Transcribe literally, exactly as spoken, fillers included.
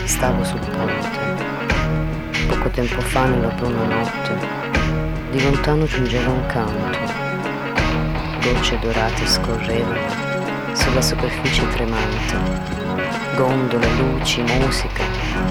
Stavo sul ponte, poco tempo fa nella bruna notte, di lontano giungeva un canto, gocce dorate scorrevano sulla superficie tremante, gondole, luci, musica,